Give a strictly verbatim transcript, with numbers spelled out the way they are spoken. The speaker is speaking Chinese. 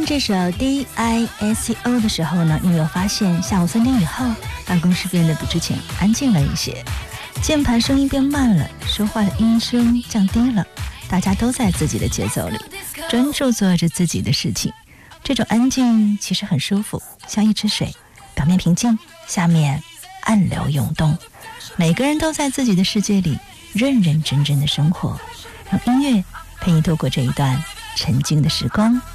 听这首 D I S O 的时候呢，你有没有发现下午三点以后办公室变得比之前安静了一些，键盘声音变慢了，说话的音声降低了，大家都在自己的节奏里专注做着自己的事情。这种安静其实很舒服，像一池水，表面平静，下面暗流涌动，每个人都在自己的世界里认认真真的生活，让音乐陪你度过这一段沉静的时光。